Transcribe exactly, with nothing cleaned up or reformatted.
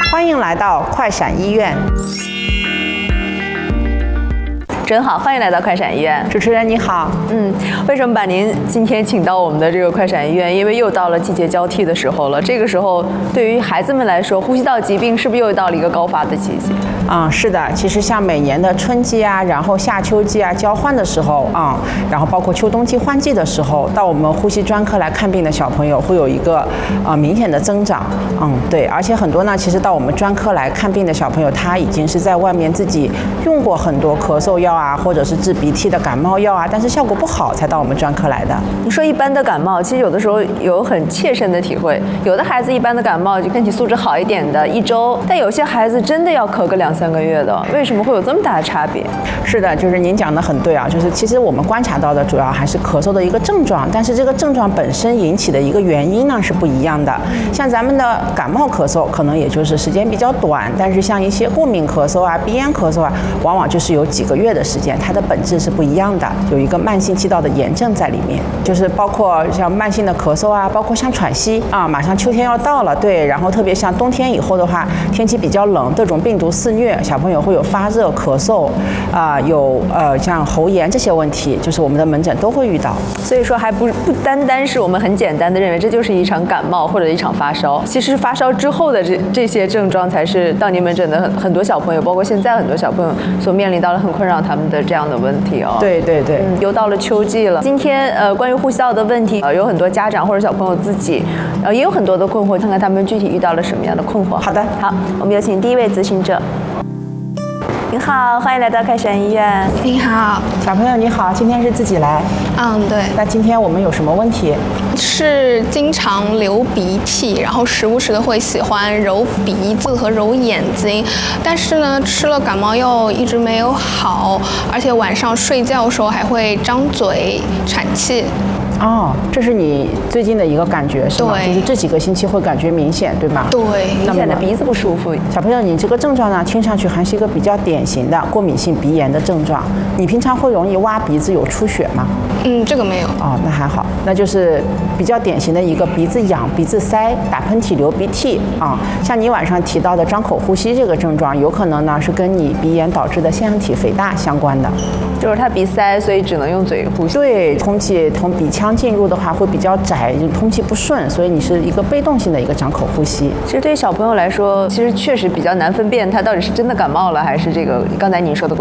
欢迎来到快闪医院。 真好，欢迎来到快闪医院。 主持人你好， 嗯，为什么把您今天请到我们的这个快闪医院？因为又到了季节交替的时候了。这个时候，对于孩子们来说，呼吸道疾病是不是又到了一个高发的季节？ 嗯，是的。其实像每年的春季啊，然后夏秋季啊交换的时候啊、嗯，然后包括秋冬季换季的时候，到我们呼吸专科来看病的小朋友会有一个呃明显的增长。嗯，对，而且很多呢，其实到我们专科来看病的小朋友，他已经是在外面自己用过很多咳嗽药啊，或者是治鼻涕的感冒药啊，但是效果不好，才到我们专科来的。 你说一般的感冒，其实有的时候有很切身的体会。有的孩子一般的感冒就身体素质好一点的一周，但有些孩子真的要咳个两三个月的，为什么会有这么大的差别？ 是的，就是您讲的很对啊，就是其实我们观察到的主要还是咳嗽的一个症状，但是这个症状本身引起的一个原因呢是不一样的。像咱们的感冒咳嗽，可能也就是时间比较短，但是像一些过敏咳嗽啊、鼻炎咳嗽啊，往往就是有几个月的时间。它的本质是不一样的，有一个慢性气道的炎症在里面，就是包括像慢性的咳嗽啊，包括像喘息啊，马上秋天要到了，对，然后特别像冬天以后的话，天气比较冷，各种病毒肆虐，小朋友会有发热、咳嗽啊、呃，有呃像喉炎这些问题，就是我们的门诊都会遇到。 所以说还不不单单是我们很简单的认为这就是一场感冒或者一场发烧，其实发烧之后的这这些症状才是到您门诊的很很多小朋友，包括现在很多小朋友所面临到了很困扰他们的这样的问题哦。 对对对， 嗯，又到了秋季了。今天呃，关于呼吸道的问题，呃，有很多家长或者小朋友自己，呃，也有很多的困惑，看看他们具体遇到了什么样的困惑。 好的， 好，我们有请第一位咨询者。您好，欢迎来到快闪医院。 你好， 小朋友你好，今天是自己来。 嗯，对。 那今天我们有什么问题？ 是经常流鼻涕，然后时不时的会喜欢揉鼻子和揉眼睛，但是呢，吃了感冒药一直没有好，而且晚上睡觉的时候还会张嘴喘气。 哦，这是你最近的一个感觉是吗？ 对， 就是这几个星期会感觉明显，对吗？ 对， 明显的鼻子不舒服。 小朋友，你这个症状呢，听上去还是一个比较典型的过敏性鼻炎的症状。你平常会容易挖鼻子有出血吗？ 嗯，这个没有。 哦，那还好，那就是比较典型的一个鼻子痒、鼻子塞、打喷嚏、流鼻涕啊。像你晚上提到的张口呼吸这个症状，有可能呢是跟你鼻炎导致的腺样体肥大相关的。 就是他鼻塞，所以只能用嘴呼吸。 对，空气从鼻腔进入的话会比较窄，就通气不顺，所以你是一个被动性的一个张口呼吸。 其实对于小朋友来说，其实确实比较难分辨他到底是真的感冒了，还是这个刚才您说的过